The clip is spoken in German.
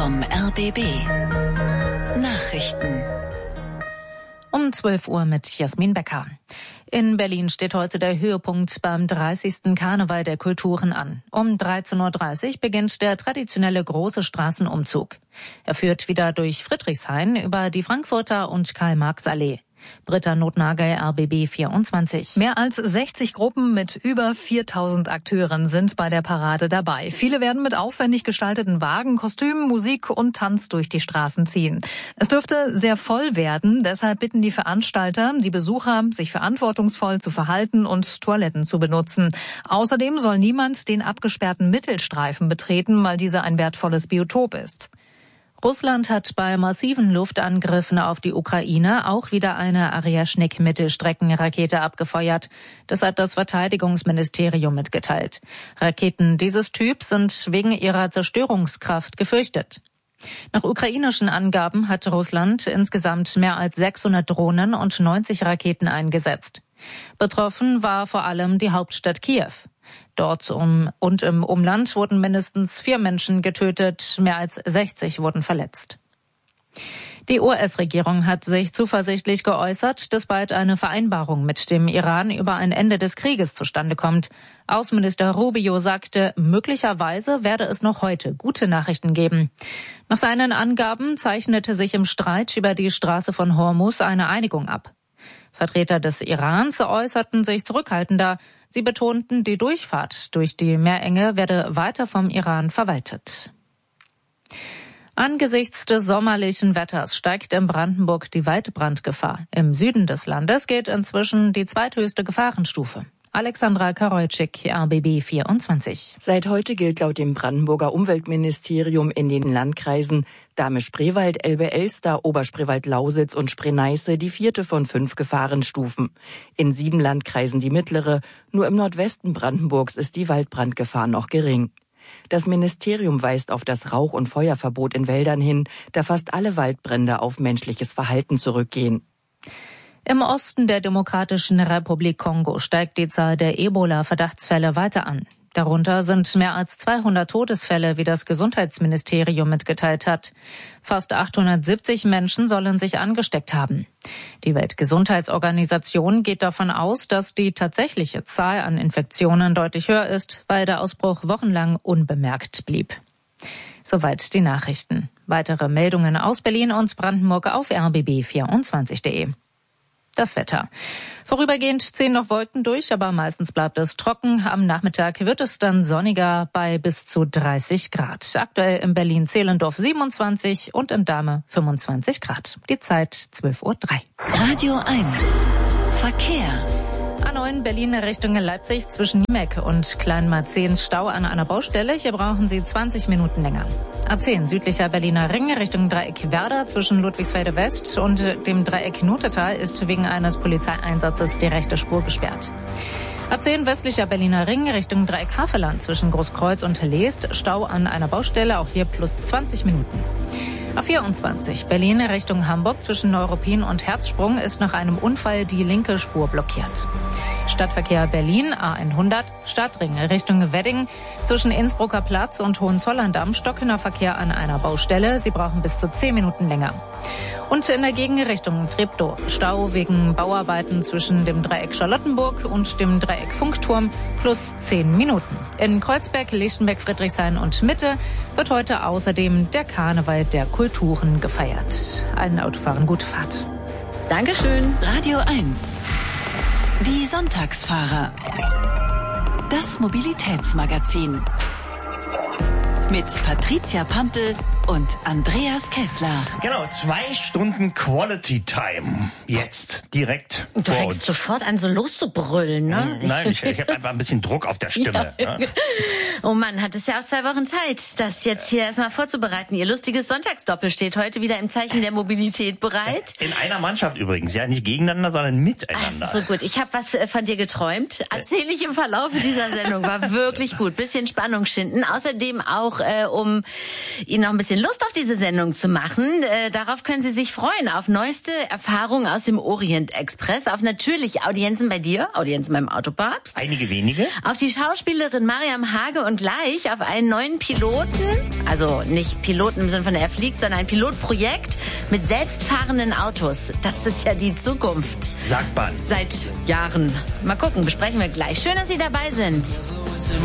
vom RBB. Nachrichten. Um 12 Uhr mit Jasmin Becker. In Berlin steht heute der Höhepunkt beim 30. Karneval der Kulturen an. Um 13.30 Uhr beginnt der traditionelle große Straßenumzug. Er führt wieder durch Friedrichshain über die Frankfurter und Karl-Marx-Allee. Britta Notnagel, RBB 24. Mehr als 60 Gruppen mit über 4000 Akteuren sind bei der Parade dabei. Viele werden mit aufwendig gestalteten Wagen, Kostümen, Musik und Tanz durch die Straßen ziehen. Es dürfte sehr voll werden, deshalb bitten die Veranstalter, die Besucher, sich verantwortungsvoll zu verhalten und Toiletten zu benutzen. Außerdem soll niemand den abgesperrten Mittelstreifen betreten, weil dieser ein wertvolles Biotop ist. Russland hat bei massiven Luftangriffen auf die Ukraine auch wieder eine Ariashnik-Mittelstreckenrakete abgefeuert. Das hat das Verteidigungsministerium mitgeteilt. Raketen dieses Typs sind wegen ihrer Zerstörungskraft gefürchtet. Nach ukrainischen Angaben hat Russland insgesamt mehr als 600 Drohnen und 90 Raketen eingesetzt. Betroffen war vor allem die Hauptstadt Kiew. Dort und im Umland wurden mindestens 4 Menschen getötet, mehr als 60 wurden verletzt. Die US-Regierung hat sich zuversichtlich geäußert, dass bald eine Vereinbarung mit dem Iran über ein Ende des Krieges zustande kommt. Außenminister Rubio sagte, möglicherweise werde es noch heute gute Nachrichten geben. Nach seinen Angaben zeichnete sich im Streit über die Straße von Hormuz eine Einigung ab. Vertreter des Irans äußerten sich zurückhaltender. Sie betonten, die Durchfahrt durch die Meerenge werde weiter vom Iran verwaltet. Angesichts des sommerlichen Wetters steigt in Brandenburg die Waldbrandgefahr. Im Süden des Landes gilt inzwischen die zweithöchste Gefahrenstufe. Alexandra Karolczyk, RBB 24. Seit heute gilt laut dem Brandenburger Umweltministerium in den Landkreisen Dahme-Spreewald, Elbe-Elster, Oberspreewald-Lausitz und Spree-Neiße die 4. von 5 Gefahrenstufen. In 7 Landkreisen die mittlere, nur im Nordwesten Brandenburgs ist die Waldbrandgefahr noch gering. Das Ministerium weist auf das Rauch- und Feuerverbot in Wäldern hin, da fast alle Waldbrände auf menschliches Verhalten zurückgehen. Im Osten der Demokratischen Republik Kongo steigt die Zahl der Ebola-Verdachtsfälle weiter an. Darunter sind mehr als 200 Todesfälle, wie das Gesundheitsministerium mitgeteilt hat. Fast 870 Menschen sollen sich angesteckt haben. Die Weltgesundheitsorganisation geht davon aus, dass die tatsächliche Zahl an Infektionen deutlich höher ist, weil der Ausbruch wochenlang unbemerkt blieb. Soweit die Nachrichten. Weitere Meldungen aus Berlin und Brandenburg auf rbb24.de. Das Wetter. Vorübergehend ziehen noch Wolken durch, aber meistens bleibt es trocken. Am Nachmittag wird es dann sonniger bei bis zu 30 Grad. Aktuell in Berlin-Zehlendorf 27 und in Dahme 25 Grad. Die Zeit 12:03 Uhr. Radio 1. Verkehr. A9 Berlin Richtung Leipzig zwischen Niemek und Kleinmarzehns Stau an einer Baustelle. Hier brauchen Sie 20 Minuten länger. A10 südlicher Berliner Ring Richtung Dreieck Werder zwischen Ludwigsfelde West und dem Dreieck Notetal ist wegen eines Polizeieinsatzes die rechte Spur gesperrt. A10 westlicher Berliner Ring Richtung Dreieck Havelland zwischen Großkreuz und Leest. Stau an einer Baustelle, auch hier plus 20 Minuten. A24 Berlin Richtung Hamburg zwischen Neuruppin und Herzsprung ist nach einem Unfall die linke Spur blockiert. Stadtverkehr Berlin A100 Stadtring Richtung Wedding zwischen Innsbrucker Platz und Hohenzollern-Damm stockender Verkehr an einer Baustelle. Sie brauchen bis zu 10 Minuten länger. Und in der Gegenrichtung Treptow Stau wegen Bauarbeiten zwischen dem Dreieck Charlottenburg und dem Dreieck Funkturm plus 10 Minuten. In Kreuzberg, Lichtenberg, Friedrichshain und Mitte wird heute außerdem der Karneval der Kulturen gefeiert. Allen Autofahrern gute Fahrt. Dankeschön. Radio 1. Die Sonntagsfahrer. Das Mobilitätsmagazin. Mit Patricia Pantel und Andreas Kessler. Genau, 2 Stunden Quality Time. Jetzt, direkt Du vor fängst uns. sofort an, so loszubrüllen, ne? Nein, ich habe einfach ein bisschen Druck auf der Stimme. Ja. Oh Mann, hat es ja auch 2 Wochen Zeit, das jetzt hier erstmal vorzubereiten. Ihr lustiges Sonntagsdoppel steht heute wieder im Zeichen der Mobilität bereit. In einer Mannschaft übrigens, ja, nicht gegeneinander, sondern miteinander. Ach so gut, ich habe was von dir geträumt. Erzähle ich im Verlauf dieser Sendung. War wirklich gut. Bisschen Spannung schinden. Außerdem auch, um Ihnen noch ein bisschen bisschen Lust auf diese Sendung zu machen. Darauf können Sie sich freuen. Auf neueste Erfahrungen aus dem Orient Express. Auf natürlich Audienzen bei dir, Audienzen beim Autopapst. Einige wenige. Auf die Schauspielerin Mariam Hage und gleich auf einen neuen Piloten. Also nicht Piloten im Sinne von er fliegt, sondern ein Pilotprojekt mit selbstfahrenden Autos. Das ist ja die Zukunft. Sagt man. Seit Jahren. Mal gucken, besprechen wir gleich. Schön, dass Sie dabei sind.